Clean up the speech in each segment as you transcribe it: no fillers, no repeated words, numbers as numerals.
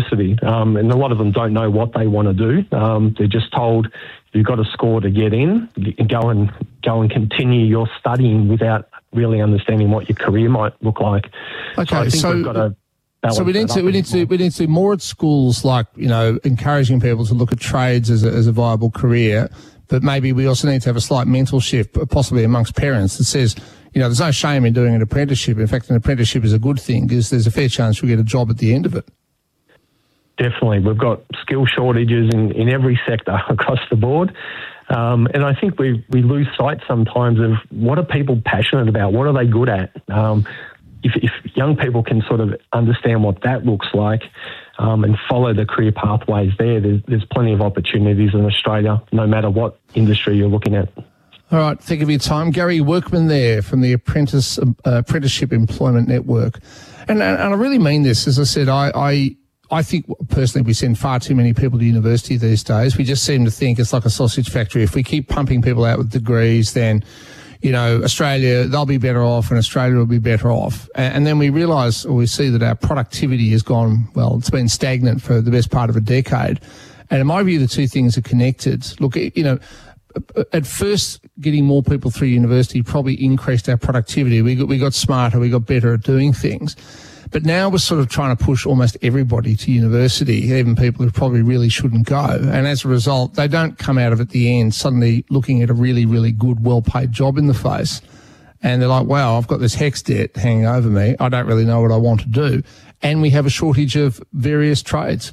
university, and a lot of them don't know what they want to do. They're just told you've got a score to get in, go and continue your studying without really understanding what your career might look like. Okay, I think we've got to balance we need to do more at schools, like, you know, encouraging people to look at trades as a viable career. But maybe we also need to have a slight mental shift, possibly amongst parents, that says, you know, there's no shame in doing an apprenticeship. In fact, an apprenticeship is a good thing because there's a fair chance you'll get a job at the end of it. Definitely. We've got skill shortages in every sector across the board. And I think we lose sight sometimes of what are people passionate about? What are they good at? If young people can sort of understand what that looks like and follow the career pathways there's plenty of opportunities in Australia, no matter what industry you're looking at. All right, thank you for your time. Gary Workman there from the Apprenticeship Employment Network. And I really mean this. As I said, I think personally we send far too many people to university these days. We just seem to think it's like a sausage factory. If we keep pumping people out with degrees, then, you know, Australia, they'll be better off and Australia will be better off. And then we realise, or we see that our productivity has gone, well, it's been stagnant for the best part of a decade. And in my view, the two things are connected. Look, you know, at first, getting more people through university probably increased our productivity. We got smarter, we got better at doing things. But now we're sort of trying to push almost everybody to university, even people who probably really shouldn't go. And as a result, they don't come out of it at the end suddenly looking at a really, really good, well-paid job in the face. And they're like, wow, I've got this HECS debt hanging over me. I don't really know what I want to do. And we have a shortage of various trades.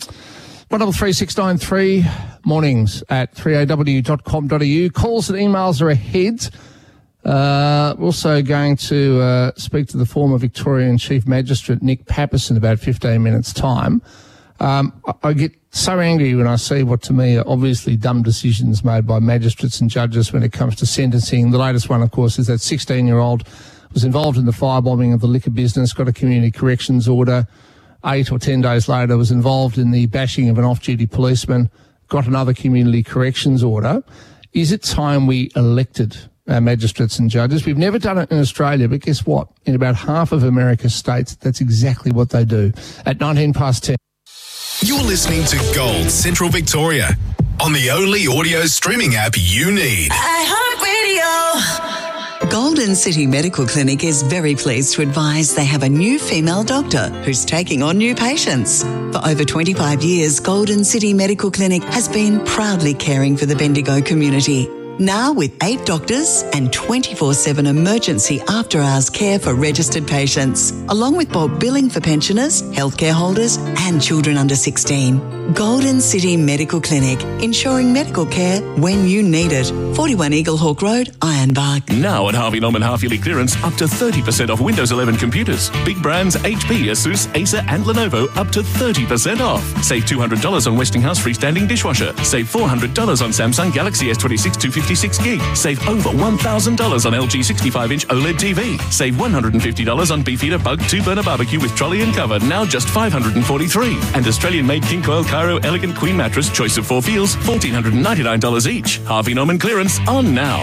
133693, mornings at 3aw.com.au. Calls and emails are ahead. Also going to speak to the former Victorian Chief Magistrate, Nick Pappis, in about 15 minutes' time. I get so angry when I see what to me are obviously dumb decisions made by magistrates and judges when it comes to sentencing. The latest one, of course, is that 16-year-old was involved in the firebombing of the liquor business, got a community corrections order. 8 or 10 days later was involved in the bashing of an off-duty policeman, got another community corrections order. Is it time we elected our magistrates and judges? We've never done it in Australia, but guess what? In about half of America's states, that's exactly what they do. At 10:19. You're listening to Gold Central Victoria on the only audio streaming app you need. iHeartRadio. Golden City Medical Clinic is very pleased to advise they have a new female doctor who's taking on new patients. For over 25 years, Golden City Medical Clinic has been proudly caring for the Bendigo community. Now with 8 doctors and 24/7 emergency after-hours care for registered patients, along with bulk billing for pensioners, healthcare holders and children under 16. Golden City Medical Clinic, ensuring medical care when you need it. 41 Eaglehawk Road, Ironbark. Now at Harvey Norman half-yearly clearance, up to 30% off Windows 11 computers. Big brands HP, Asus, Acer and Lenovo up to 30% off. Save $200 on Westinghouse freestanding dishwasher. Save $400 on Samsung Galaxy S26 256 gig. Save over $1,000 on LG 65-inch OLED TV. Save $150 on Beefeater Bug 2-burner barbecue with trolley and cover, now just $543. And Australian-made King Coil Cairo Elegant Queen Mattress, choice of 4 feels, $1,499 each. Harvey Norman clearance on now.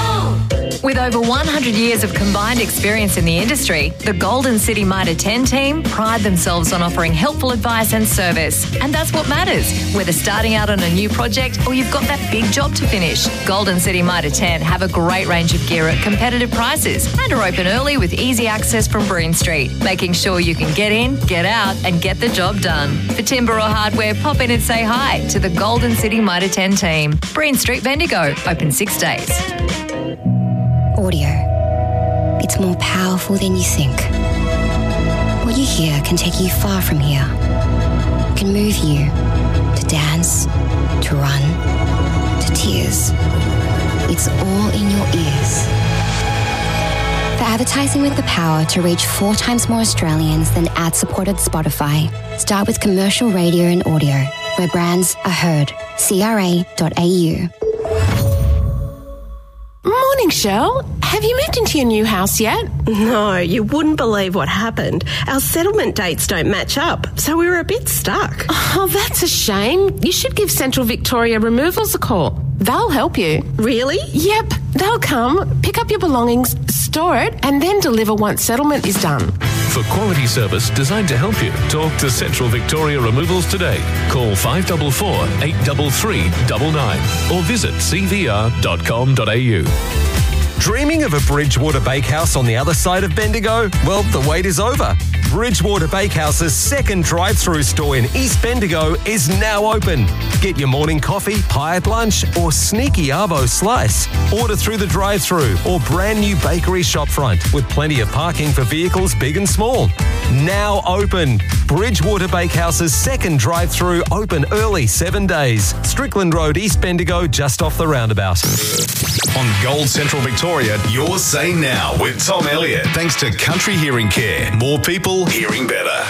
With over 100 years of combined experience in the industry, the Golden City Mitre 10 team pride themselves on offering helpful advice and service. And that's what matters, whether starting out on a new project or you've got that big job to finish. Golden City Mitre 10 have a great range of gear at competitive prices and are open early with easy access from Breen Street, making sure you can get in, get out and get the job done. For timber or hardware, pop in and say hi to the Golden City Mitre 10 team. Breen Street, Bendigo, open 6 days. Audio. It's more powerful than you think. What you hear can take you far from here. It can move you to dance, to run, to tears. It's all in your ears. For advertising with the power to reach 4 times more Australians than ad-supported Spotify, start with commercial radio and audio, where brands are heard. CRA.au. Morning, Shell. Have you moved into your new house yet? No, you wouldn't believe what happened. Our settlement dates don't match up, so we were a bit stuck. Oh, that's a shame. You should give Central Victoria Removals a call. They'll help you. Really? Yep. They'll come, pick up your belongings, store it, and then deliver once settlement is done. For quality service designed to help you, talk to Central Victoria Removals today. Call 544 833 99 or visit cvr.com.au. Dreaming of a Bridgewater Bakehouse on the other side of Bendigo? Well, the wait is over. Bridgewater Bakehouse's second drive-through store in East Bendigo is now open. Get your morning coffee, pie at lunch, or sneaky arvo slice. Order through the drive-through or brand new bakery shopfront with plenty of parking for vehicles big and small. Now open. Bridgewater Bakehouse's second drive-through open early 7 days. Strickland Road, East Bendigo, just off the roundabout. On Gold Central Victoria, your say now with Tom Elliott. Thanks to Country Hearing Care. More people hearing better.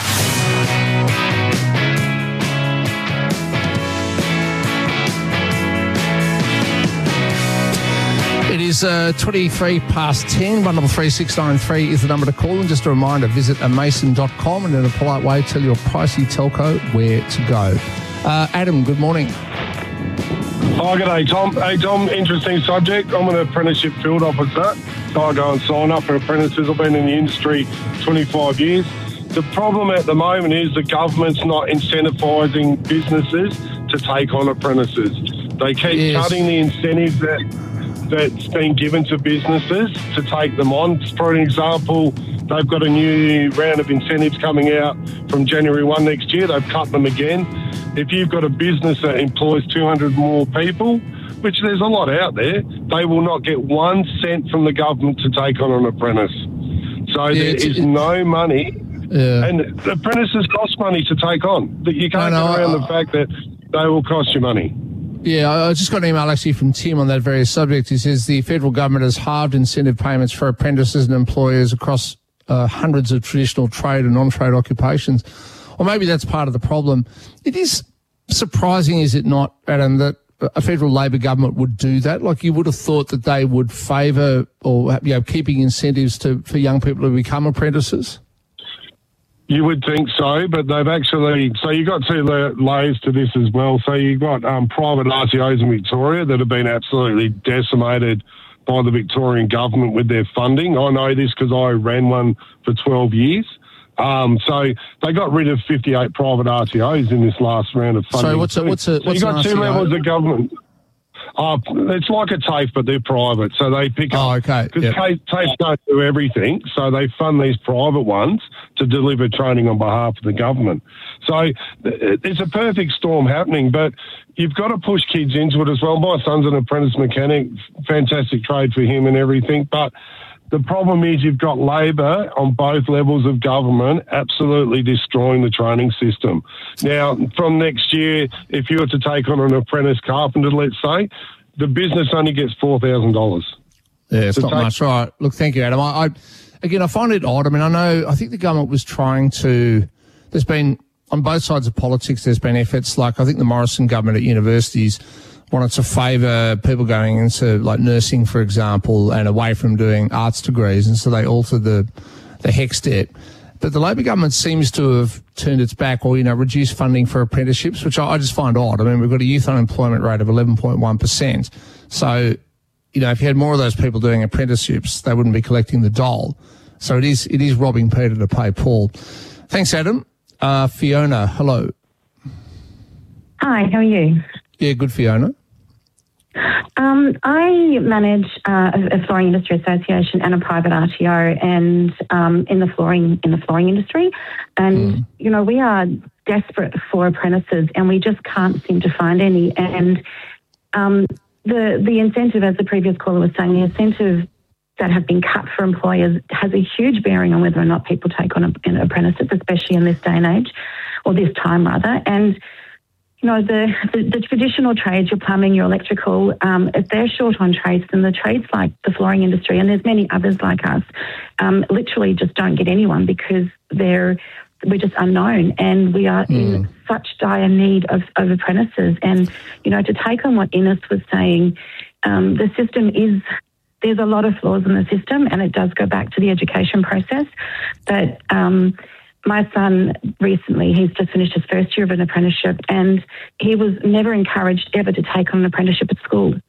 It is 23 past 10. 133 is the number to call. And just a reminder, visit amason.com and in a polite way tell your pricey telco where to go. Adam, good morning. Oh, g'day, Tom. Hey, Tom, interesting subject. I'm an apprenticeship field officer, so I go and sign up for apprentices. I've been in the industry 25 years. The problem at the moment is the government's not incentivising businesses to take on apprentices. They keep cutting the incentives that's been given to businesses to take them on. For an example, they've got a new round of incentives coming out from January 1 next year. They've cut them again. If you've got a business that employs 200 more people, which there's a lot out there, they will not get 1 cent from the government to take on an apprentice. So there is no money. Yeah. And apprentices cost money to take on. You can't get around the fact that they will cost you money. Yeah, I just got an email actually from Tim on that very subject. He says the federal government has halved incentive payments for apprentices and employers across hundreds of traditional trade and non-trade occupations. Or maybe that's part of the problem. It is surprising, is it not, Adam, that a federal Labor government would do that? Like, you would have thought that they would favour or, keeping incentives for young people to become apprentices. You would think so, but they've actually... So you've got two layers to this as well. So you've got private RTOs in Victoria that have been absolutely decimated by the Victorian government with their funding. I know this because I ran one for 12 years. So they got rid of 58 private RTOs in this last round of funding. So what's you've got two levels of government. It's like a TAFE, but they're private, so they pick up. Oh, okay. Because TAFE don't do everything, so they fund these private ones to deliver training on behalf of the government. So it's a perfect storm happening, but you've got to push kids into it as well. My son's an apprentice mechanic, fantastic trade for him and everything, but the problem is you've got Labor on both levels of government absolutely destroying the training system. Now, from next year, if you were to take on an apprentice carpenter, let's say, the business only gets $4,000. Yeah, it's not much. All right. Look, thank you, Adam. I find it odd. I mean, I think the government was trying to... There's been, on both sides of politics, there's been efforts like, I think the Morrison government at universities wanted to favour people going into like nursing, for example, and away from doing arts degrees, and so they altered the HEC step. But the Labor government seems to have turned its back or, reduced funding for apprenticeships, which I just find odd. I mean, we've got a youth unemployment rate of 11.1%. So, if you had more of those people doing apprenticeships, they wouldn't be collecting the dole. So it is robbing Peter to pay Paul. Thanks, Adam. Fiona, hello. Hi, how are you? Yeah, good, Fiona. I manage a flooring industry association and a private RTO, and in the flooring industry, and we are desperate for apprentices, and we just can't seem to find any. And the incentive, as the previous caller was saying, the incentive that have been cut for employers has a huge bearing on whether or not people take on apprentices, especially in this day and age, or this time rather. And the traditional trades, your plumbing, your electrical, if they're short on trades, then the trades like the flooring industry, and there's many others like us, literally just don't get anyone because we're just unknown, and we are in such dire need of apprentices. And, to take on what Ines was saying, the system there's a lot of flaws in the system, and it does go back to the education process. But my son recently, he's just finished his first year of an apprenticeship, and he was never encouraged ever to take on an apprenticeship at school.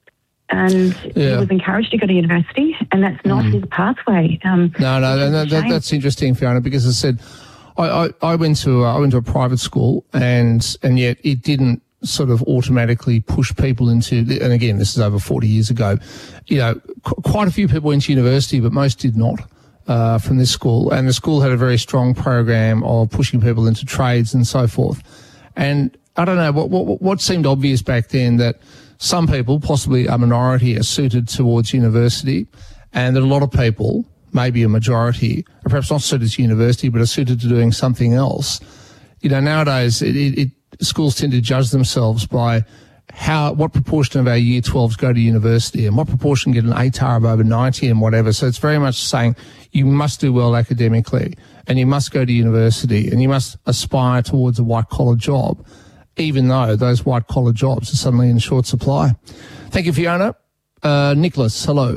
And he was encouraged to go to university, and that's not his pathway. That's interesting, Fiona, because as I said, I went to a private school, and yet it didn't sort of automatically push people into, and again, this is over 40 years ago, quite a few people went to university, but most did not from this school. And the school had a very strong program of pushing people into trades and so forth. And I don't know, what seemed obvious back then, that some people, possibly a minority, are suited towards university, and that a lot of people, maybe a majority, are perhaps not suited to university, but are suited to doing something else. Nowadays, schools tend to judge themselves by what proportion of our year 12s go to university and what proportion get an ATAR of over 90 and whatever. So it's very much saying you must do well academically and you must go to university and you must aspire towards a white-collar job, even though those white-collar jobs are suddenly in short supply. Thank you, Fiona. Nicholas, hello.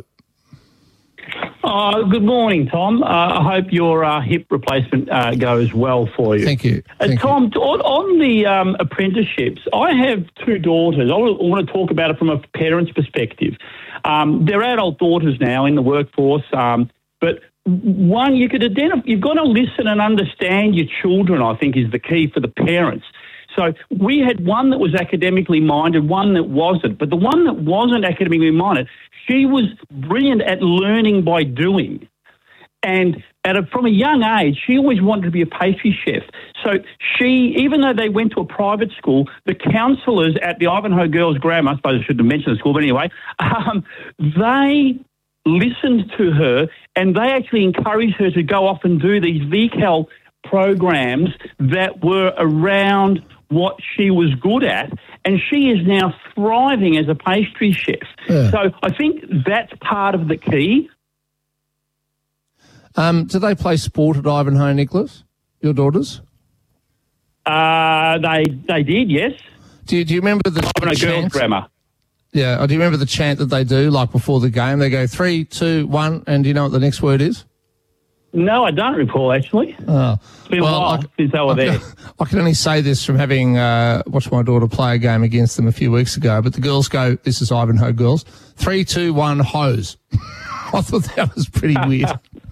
Good morning, Tom. I hope your hip replacement goes well for you. Thank you. Tom, on the apprenticeships, I have two daughters. I want to talk about it from a parent's perspective. They're adult daughters now in the workforce, but one, you could identify, you've got to listen and understand your children, I think, is the key for the parents. So we had one that was academically minded, one that wasn't. But the one that wasn't academically minded, she was brilliant at learning by doing. And from a young age, she always wanted to be a pastry chef. So she, even though they went to a private school, the counsellors at the Ivanhoe Girls Grammar, I suppose I shouldn't have mentioned the school, but anyway, they listened to her and they actually encouraged her to go off and do these VCAL programs that were around what she was good at, and she is now thriving as a pastry chef. Yeah. So I think that's part of the key. Do they play sport at Ivanhoe, Nicholas, your daughters? They did, yes. Do you remember the Ivanhoe Girls Grammar? Yeah. Do you remember the chant that they do, like before the game? They go 3, 2, 1, and do you know what the next word is? No, I don't recall, actually. Oh. It's been a while since they were there. I can only say this from having watched my daughter play a game against them a few weeks ago, but the girls go, this is Ivanhoe Girls, 3, 2, 1, hose. I thought that was pretty weird.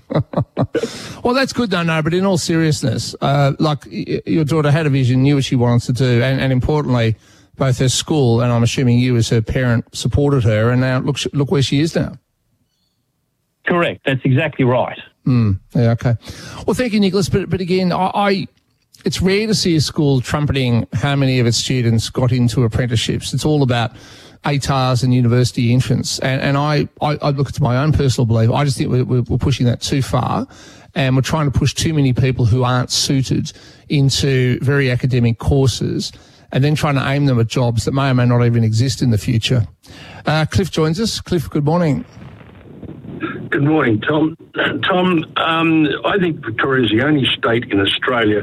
Well, that's good, no, but in all seriousness, your daughter had a vision, knew what she wanted to do, and importantly, both her school and I'm assuming you as her parent supported her, and now look where she is now. Correct, that's exactly right. Yeah, okay. Well, thank you, Nicholas. But again, it's rare to see a school trumpeting how many of its students got into apprenticeships. It's all about ATARs and university entrance. And I look at my own personal belief. I just think we're pushing that too far, and we're trying to push too many people who aren't suited into very academic courses, and then trying to aim them at jobs that may or may not even exist in the future. Cliff joins us. Cliff, good morning. Good morning, Tom. Tom, I think Victoria is the only state in Australia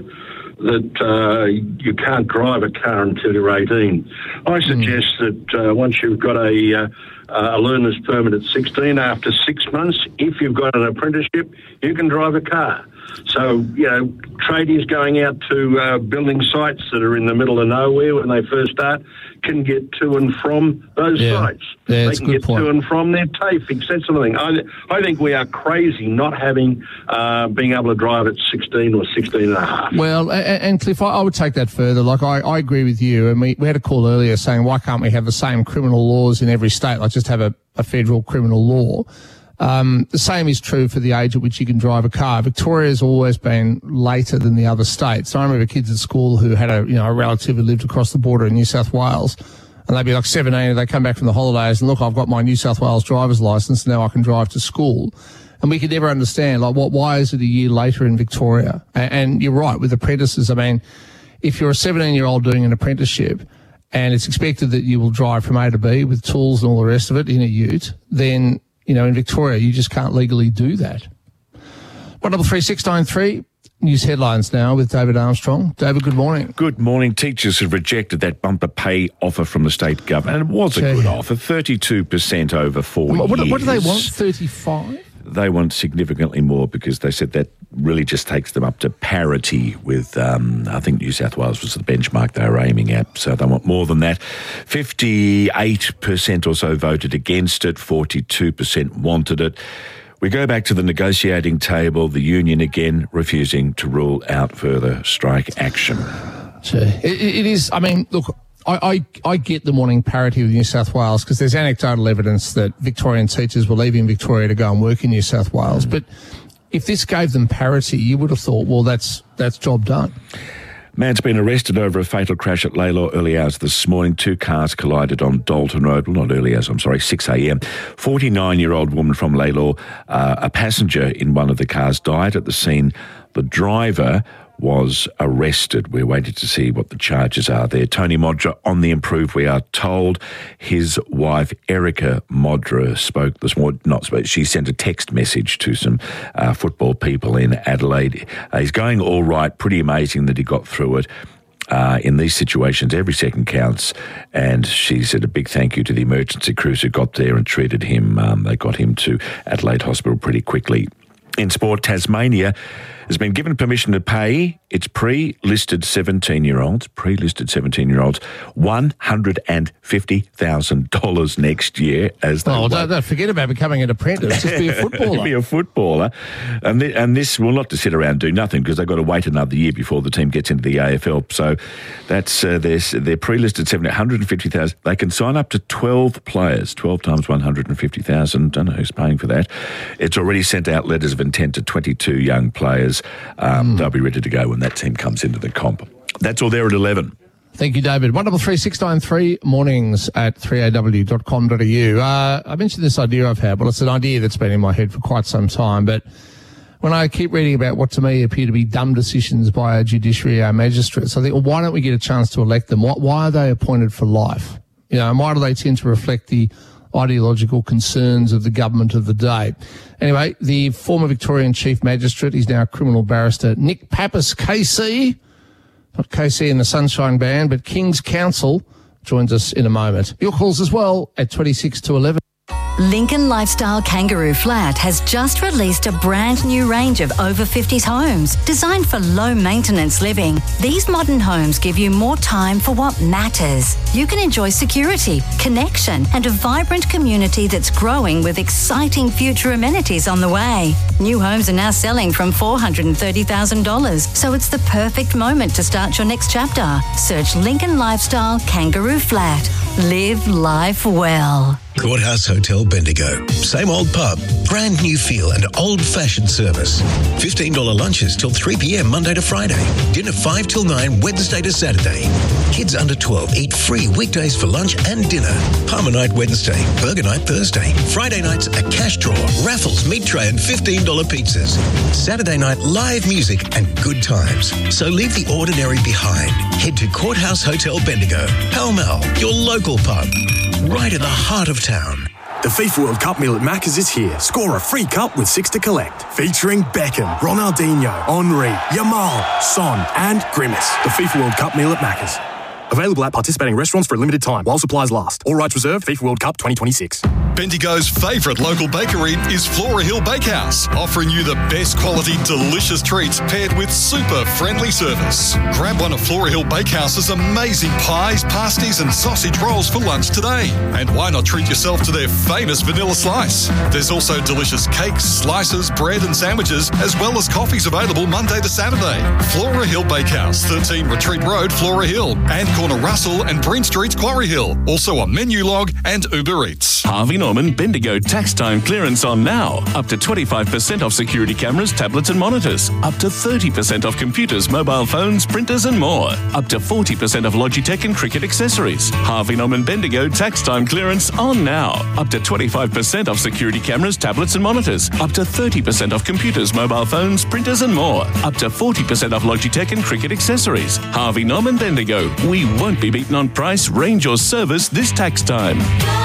that you can't drive a car until you're 18. I suggest that once you've got a learner's permit at 16, after 6 months, if you've got an apprenticeship, you can drive a car. So, tradies going out to building sites that are in the middle of nowhere when they first start can get to and from those sites. Yeah, they can get to and from their TAFE, that sort of thing. I think we are crazy not having being able to drive at 16 or 16 and a half. Well, and Cliff, I would take that further. Like, I agree with you. And we had a call earlier saying, why can't we have the same criminal laws in every state? Like, just have a federal criminal law. The same is true for the age at which you can drive a car. Victoria's always been later than the other states. I remember kids at school who had a relative who lived across the border in New South Wales, and they'd be like 17 and they come back from the holidays and look, I've got my New South Wales driver's license, now I can drive to school. And we could never understand, why is it a year later in Victoria? And you're right, with apprentices, I mean, if you're a 17-year-old doing an apprenticeship and it's expected that you will drive from A to B with tools and all the rest of it in a ute, then in Victoria, you just can't legally do that. 133693, news headlines now with David Armstrong. David, good morning. Good morning. Teachers have rejected that bumper pay offer from the state government. And it was a good offer, 32% over 4 years. What do they want, 35? they want significantly more because they said that really just takes them up to parity with, I think New South Wales was the benchmark they were aiming at, so they want more than that. 58% or so voted against it, 42% wanted it. We go back to the negotiating table, the union again refusing to rule out further strike action. It is, I mean, look, I get them wanting parity with New South Wales because there's anecdotal evidence that Victorian teachers were leaving Victoria to go and work in New South Wales. But if this gave them parity, you would have thought, well, that's job done. Man's been arrested over a fatal crash at Laylaw early hours this morning. 2 cars collided on Dalton Road. Well, not early hours, 6 a.m. 49-year-old woman from Laylaw, a passenger in one of the cars, died at the scene. The driver was arrested. We're waiting to see what the charges are there. Tony Modra on the improve, we are told. His wife, Erica Modra, spoke this morning. She sent a text message to some football people in Adelaide. He's going all right. Pretty amazing that he got through it. In these situations, every second counts, and she said a big thank you to the emergency crews who got there and treated him. They got him to Adelaide Hospital pretty quickly. In sport, Tasmania has been given permission to pay its pre-listed 17-year-olds $150,000 next year as they don't forget about becoming an apprentice. Just be a footballer. Be a footballer. And this will not to sit around and do nothing because they've got to wait another year before the team gets into the AFL. So that's their pre-listed 150,000. They can sign up to 12 players, 12 times 150,000. Don't know who's paying for that. It's already sent out letters of intent to 22 young players. They'll be ready to go when that team comes into the comp. That's all there at 11. Thank you, David. 133693 mornings at 3aw.com.au. I mentioned this idea I've had. Well, it's an idea that's been in my head for quite some time, but when I keep reading about what to me appear to be dumb decisions by our judiciary, our magistrates, I think, well, why don't we get a chance to elect them? Why are they appointed for life? You know, and why do they tend to reflect the ideological concerns of the government of the day? Anyway, the former Victorian Chief Magistrate, he's now a criminal barrister, Nick Pappas, KC, not KC in the Sunshine Band, but King's Counsel, joins us in a moment. Your calls as well at 26 to 11. Lincoln Lifestyle Kangaroo Flat has just released a brand new range of over 50s homes designed for low maintenance living. These modern homes give you more time for what matters. You can enjoy security, connection, and a vibrant community that's growing with exciting future amenities on the way. New homes are now selling from $430,000, so it's the perfect moment to start your next chapter. Search Lincoln Lifestyle Kangaroo Flat. Live life well. Courthouse Hotel Bendigo. Same old pub, brand new feel and old-fashioned service. $15 lunches till 3 p.m. Monday to Friday. Dinner 5 till 9 Wednesday to Saturday. Kids under 12 eat free weekdays for lunch and dinner. Palmer night Wednesday, burger night Thursday. Friday nights a cash draw, raffles, meat tray and $15 pizzas. Saturday night live music and good times. So leave the ordinary behind. Head to Courthouse Hotel Bendigo. Pall Mall, your local pub. Right in the heart of town. The FIFA World Cup meal at Macca's is here. Score a free cup with 6 to collect. Featuring Beckham, Ronaldinho, Henry, Yamal, Son and Grimace. The FIFA World Cup meal at Macca's. Available at participating restaurants for a limited time while supplies last. All rights reserved. FIFA World Cup 2026. Bendigo's favourite local bakery is Flora Hill Bakehouse, offering you the best quality, delicious treats paired with super friendly service. Grab one of Flora Hill Bakehouse's amazing pies, pasties and sausage rolls for lunch today. And why not treat yourself to their famous vanilla slice? There's also delicious cakes, slices, bread and sandwiches, as well as coffees available Monday to Saturday. Flora Hill Bakehouse, 13 Retreat Road, Flora Hill, and corner Russell and Breen Streets, Quarry Hill. Also on Menu Log and Uber Eats. Harvey Norman Bendigo tax time clearance on now. Up to 25% off security cameras, tablets and monitors. Up to 30% off computers, mobile phones, printers and more. Up to 40% off Logitech and cricket accessories. Harvey Norman Bendigo tax time clearance on now. Up to 25% off security cameras, tablets and monitors. Up to 30% off computers, mobile phones, printers and more. Up to 40% off Logitech and cricket accessories. Harvey Norman Bendigo. We won't be beaten on price, range or service this tax time.